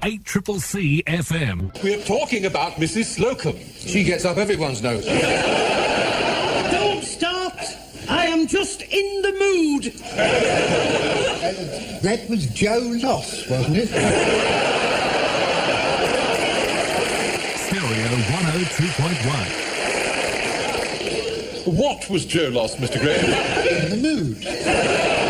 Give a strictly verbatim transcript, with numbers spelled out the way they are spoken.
eight C C C F M. We're talking about Missus Slocum. She gets up everyone's nose. Don't start! I am just in the mood. Uh, that was Joe Loss, wasn't it? Stereo one oh two point one. What was Joe Loss, Mister Graham? In the mood.